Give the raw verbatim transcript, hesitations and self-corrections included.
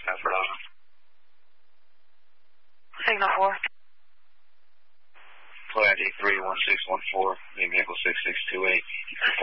Stafford Island. Signal four. Flight I D three one six one four, main vehicle six six two eight,